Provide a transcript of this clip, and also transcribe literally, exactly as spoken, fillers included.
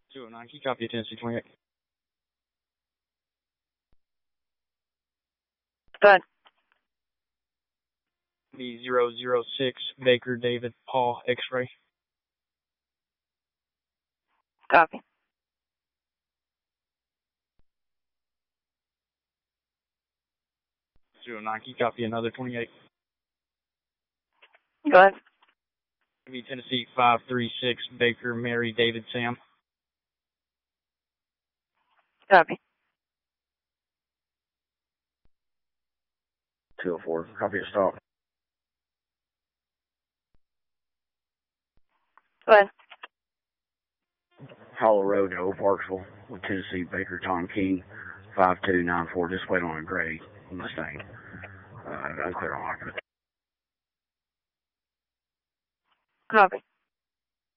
two oh nine, can you copy a Tennessee twenty-eight? Go ahead. B zero zero six, Baker David Paul X-ray. Copy. two oh nine, can you copy another twenty-eight? Go ahead. B Tennessee five three six, Baker Mary David Sam. Copy. two oh four, copy a stop. Go ahead. Hollow Road, Old Parksville, with Tennessee Baker Tom King, five two nine four, just wait on a gray Mustang. Uh, unclear on occupancy. Copy.